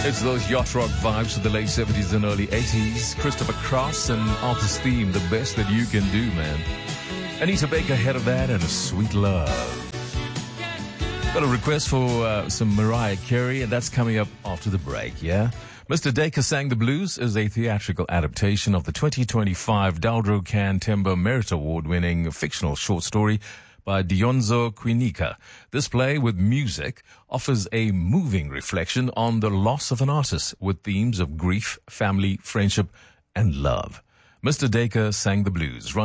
It's those yacht rock vibes of the late 70s and early 80s. Christopher Cross and Arthur's Theme, the best that you can do, man. Anita Baker ahead of that and a Sweet Love. Got a request for some Mariah Carey, and that's coming up after the break, yeah? Mr. Dacre Sang the Blues is a theatrical adaptation of the 2025 Daldro Cantember Merit Award-winning fictional short story by Dionzo Quinica. This play with music offers a moving reflection on the loss of an artist with themes of grief, family, friendship, and love. Mr. Dacre Sang the Blues.